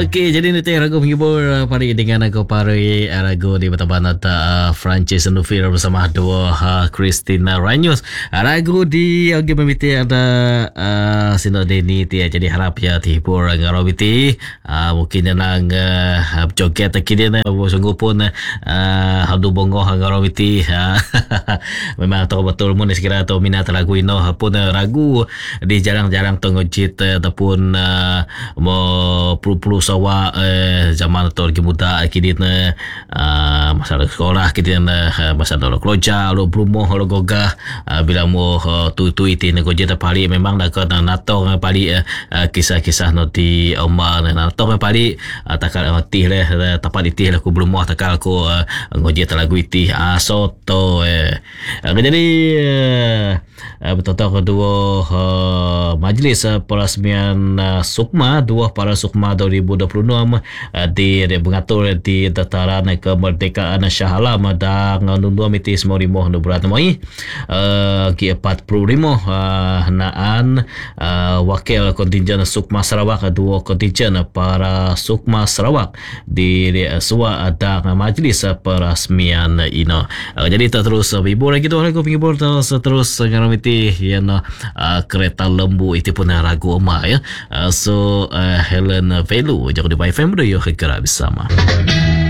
Okey, jadi nanti ragu menghibur pari dengan aku pari ragu di Batabana Francis Nufir bersama dua Christina Ranyus. Ragu di Ogi Pemiti ada Sino Deni ti jadi harap ya dihibur ngaro biti. Mungkin nang joget kini na sungguh pun hadu bongo ngaro biti. Memang tahu betul mun sekira atau minat lagu ino pun ragu di jarang-jarang tengojit ataupun mau pulu sawa zaman tu lagi muda kini na masalah sekolah kini na masalah kerja lo brumo lo goga bila mau tu iti na kerja pali memang nak nato pali kisah-kisah noti oma nato pali takal mati le tapat iti aku brumo takal aku kerja lagu iti soto jadi betul-betul kedua majlis perasmian Sukma dua para Sukma 2026 mengatur di dataran kemerdekaan Shah Alam dan nundua miti semorimo berat moi ki 45 naan wakil kontingen Sukma Sarawak dua kontingen para Sukma Sarawak di suwa ada majlis perasmian ino. Jadi terus hibur lagi tu lagu penghibur terus ngaramiti yang kereta lembu itu pun ragu oma ya. So Helen Velu jangan di FM Radio Hekara bersama.